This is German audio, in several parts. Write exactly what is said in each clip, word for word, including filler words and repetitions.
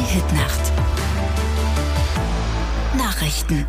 Hit-Nacht. Nachrichten.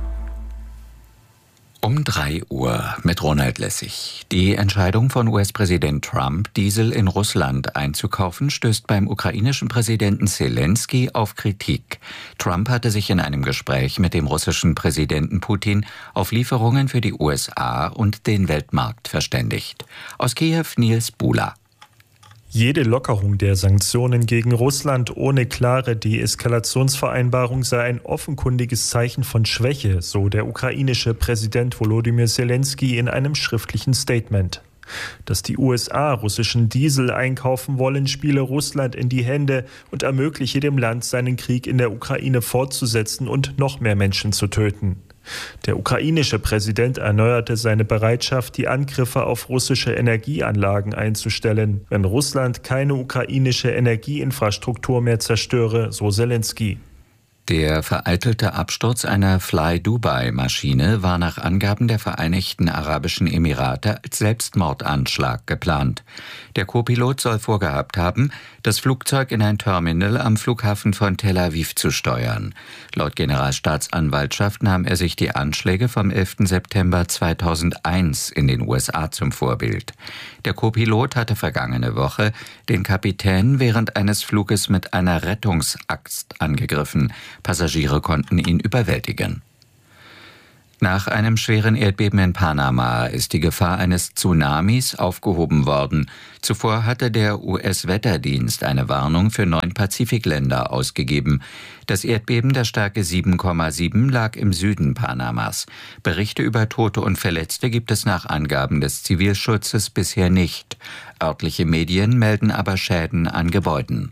Um drei Uhr mit Ronald Lessig. Die Entscheidung von U S-Präsident Trump, Diesel in Russland einzukaufen, stößt beim ukrainischen Präsidenten Selenskyj auf Kritik. Trump hatte sich in einem Gespräch mit dem russischen Präsidenten Putin auf Lieferungen für die U S A und den Weltmarkt verständigt. Aus Kiew Nils Bula. Jede Lockerung der Sanktionen gegen Russland ohne klare Deeskalationsvereinbarung sei ein offenkundiges Zeichen von Schwäche, so der ukrainische Präsident Volodymyr Selenskyj in einem schriftlichen Statement. Dass die U S A russischen Diesel einkaufen wollen, spiele Russland in die Hände und ermögliche dem Land, seinen Krieg in der Ukraine fortzusetzen und noch mehr Menschen zu töten. Der ukrainische Präsident erneuerte seine Bereitschaft, die Angriffe auf russische Energieanlagen einzustellen, wenn Russland keine ukrainische Energieinfrastruktur mehr zerstöre, so Selenskyj. Der vereitelte Absturz einer Fly-Dubai-Maschine war nach Angaben der Vereinigten Arabischen Emirate als Selbstmordanschlag geplant. Der Co-Pilot soll vorgehabt haben, das Flugzeug in ein Terminal am Flughafen von Tel Aviv zu steuern. Laut Generalstaatsanwaltschaft nahm er sich die Anschläge vom elften September zweitausendeins in den U S A zum Vorbild. Der Co-Pilot hatte vergangene Woche den Kapitän während eines Fluges mit einer Rettungsaxt angegriffen. Passagiere konnten ihn überwältigen. Nach einem schweren Erdbeben in Panama ist die Gefahr eines Tsunamis aufgehoben worden. Zuvor hatte der U S-Wetterdienst eine Warnung für neun Pazifikländer ausgegeben. Das Erdbeben der Stärke sieben Komma sieben lag im Süden Panamas. Berichte über Tote und Verletzte gibt es nach Angaben des Zivilschutzes bisher nicht. Örtliche Medien melden aber Schäden an Gebäuden.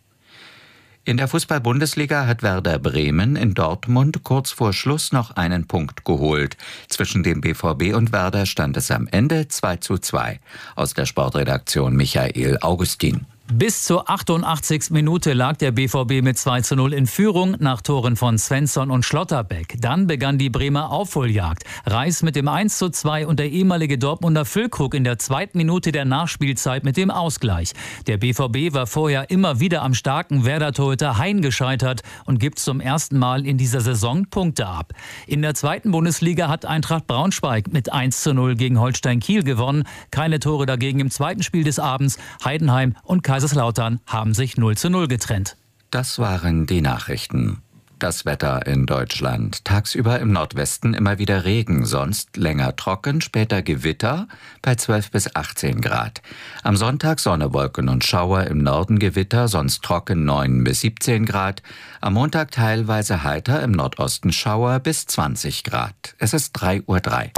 In der Fußball-Bundesliga hat Werder Bremen in Dortmund kurz vor Schluss noch einen Punkt geholt. Zwischen dem B V B und Werder stand es am Ende zwei zu zwei. Aus der Sportredaktion Michael Augustin. Bis zur achtundachtzigsten Minute lag der B V B mit zwei zu null in Führung nach Toren von Svensson und Schlotterbeck. Dann begann die Bremer Aufholjagd. Reis mit dem eins zu zwei und der ehemalige Dortmunder Füllkrug in der zweiten Minute der Nachspielzeit mit dem Ausgleich. Der B V B war vorher immer wieder am starken Werder-Torhüter Hein gescheitert und gibt zum ersten Mal in dieser Saison Punkte ab. In der zweiten Bundesliga hat Eintracht Braunschweig mit eins zu null gegen Holstein Kiel gewonnen. Keine Tore dagegen im zweiten Spiel des Abends. Heidenheim und Kaiserslautern haben sich null zu null getrennt. Das waren die Nachrichten. Das Wetter in Deutschland. Tagsüber im Nordwesten immer wieder Regen, sonst länger trocken, später Gewitter bei zwölf bis achtzehn Grad. Am Sonntag Sonne, Wolken und Schauer, im Norden Gewitter, sonst trocken neun bis siebzehn Grad. Am Montag teilweise heiter, im Nordosten Schauer bis zwanzig Grad. Es ist drei Uhr drei.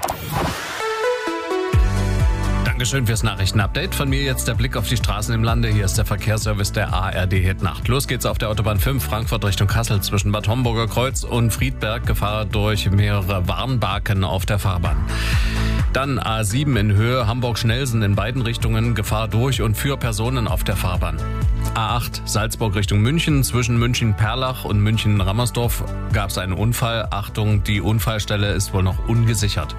Dankeschön fürs Nachrichtenupdate. Von mir jetzt der Blick auf die Straßen im Lande. Hier ist der Verkehrsservice der A R D Hit-Nacht. Los geht's auf der Autobahn fünf Frankfurt Richtung Kassel zwischen Bad Homburger Kreuz und Friedberg. Gefahr durch mehrere Warnbaken auf der Fahrbahn. Dann A sieben in Höhe Hamburg-Schnelsen in beiden Richtungen. Gefahr durch und für Personen auf der Fahrbahn. A acht Salzburg Richtung München. Zwischen München-Perlach und München-Rammersdorf gab es einen Unfall. Achtung, die Unfallstelle ist wohl noch ungesichert.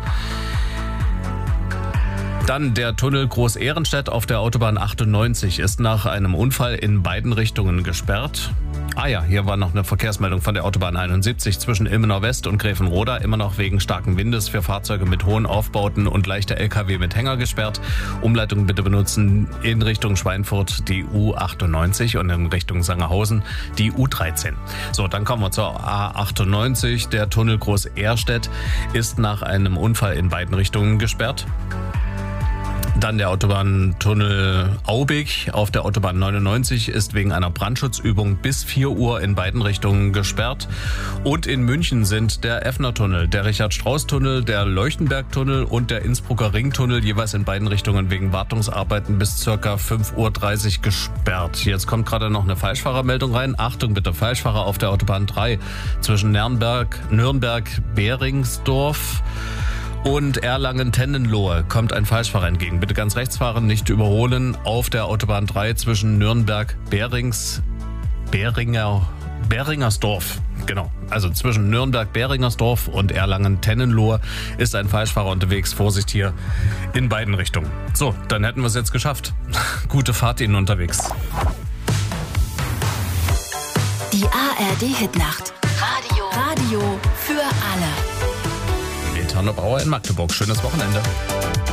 Dann der Tunnel Groß-Ehrenstedt auf der Autobahn achtundneunzig ist nach einem Unfall in beiden Richtungen gesperrt. Ah ja, hier war noch eine Verkehrsmeldung von der Autobahn einundsiebzig zwischen Ilmenau West und Gräfenroda, immer noch wegen starken Windes für Fahrzeuge mit hohen Aufbauten und leichter L K W mit Hänger gesperrt. Umleitung bitte benutzen in Richtung Schweinfurt die U achtundneunzig und in Richtung Sangerhausen die U dreizehn. So, dann kommen wir zur A achtundneunzig. Der Tunnel Groß-Ehrstedt ist nach einem Unfall in beiden Richtungen gesperrt. Dann der Autobahntunnel Aubig auf der Autobahn neunundneunzig ist wegen einer Brandschutzübung bis vier Uhr in beiden Richtungen gesperrt. Und in München sind der Effner-Tunnel, der Richard-Strauss-Tunnel, der Leuchtenberg-Tunnel und der Innsbrucker Ringtunnel jeweils in beiden Richtungen wegen Wartungsarbeiten bis ca. fünf Uhr dreißig gesperrt. Jetzt kommt gerade noch eine Falschfahrermeldung rein. Achtung bitte, Falschfahrer auf der Autobahn drei zwischen Nürnberg, Nürnberg-Beringsdorf und Erlangen-Tennenlohe kommt ein Falschfahrer entgegen. Bitte ganz rechts fahren, nicht überholen. Auf der Autobahn drei zwischen Nürnberg-Berings, Beringer, Beringersdorf. Genau, also zwischen Nürnberg-Beringersdorf und Erlangen-Tennenlohe ist ein Falschfahrer unterwegs. Vorsicht hier in beiden Richtungen. So, dann hätten wir es jetzt geschafft. Gute Fahrt Ihnen unterwegs. Die A R D-Hitnacht. Radio. Radio für alle. Mit Hanno Bauer in Magdeburg. Schönes Wochenende.